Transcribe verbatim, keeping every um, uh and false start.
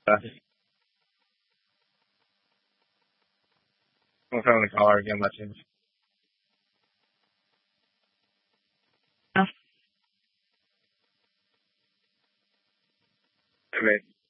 Gracias. Vamos a ver a ver qué más hacemos. Ok.